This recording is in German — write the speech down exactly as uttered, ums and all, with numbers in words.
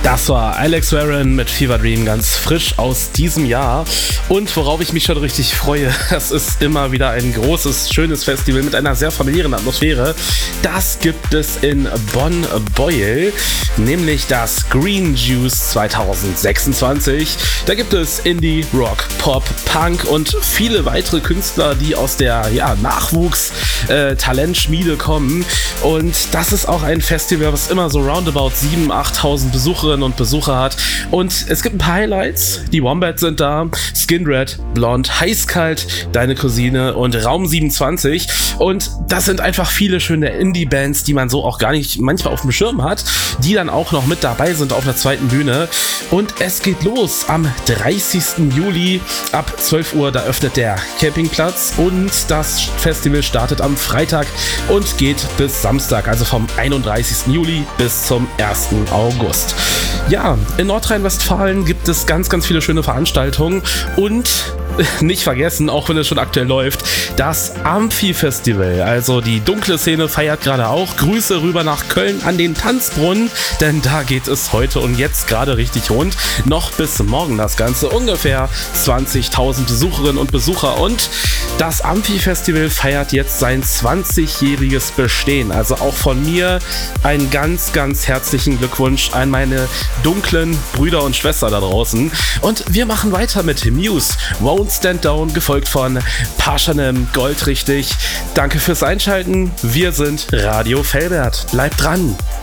Das war Alex Warren mit Fever Dream, ganz frisch aus diesem Jahr. Und worauf ich mich schon richtig freue, das ist immer wieder ein großes, schönes Festival mit einer sehr familiären Atmosphäre. Das gibt es in Bonn-Beuel, nämlich das Green Juice zwanzig sechsundzwanzig. Da gibt es Indie, Rock, Pop, Punk und viele weitere Künstler, die aus der ja, Nachwuchs-Talentschmiede äh, kommen. Und das ist auch ein Festival, was immer so roundabout siebentausend, achttausend Besucherinnen und Besucher hat. Und es gibt ein paar Highlights. Die Wombats sind da, Skin Red, Blond, Heißkalt, Deine Cousine und Raum siebenundzwanzig. Und das sind einfach viele schöne Indie-Bands, die man so auch gar nicht manchmal auf dem Schirm hat, die dann auch noch mit dabei sind auf der zweiten Bühne. Und es geht los am dreißigsten Juli ab zwölf Uhr. Da öffnet der Campingplatz und das Festival startet am Freitag und geht bis Samstag, also vom einunddreißigsten Juli bis zum ersten August. Ja, in Nordrhein-Westfalen gibt es ganz, ganz viele schöne Veranstaltungen und nicht vergessen, auch wenn es schon aktuell läuft, das Amphi-Festival. Also die dunkle Szene feiert gerade auch. Grüße rüber nach Köln an den Tanzbrunnen, denn da geht es heute und jetzt gerade richtig rund. Noch bis morgen das Ganze. Ungefähr zwanzigtausend Besucherinnen und Besucher und das Amphi-Festival feiert jetzt sein zwanzigjähriges Bestehen. Also auch von mir einen ganz, ganz herzlichen Glückwunsch an meine dunklen Brüder und Schwestern da draußen. Und wir machen weiter mit Muse, Won't Stand Down, gefolgt von Paschanem, Goldrichtig. Danke fürs Einschalten. Wir sind Radio Velbert. Bleibt dran.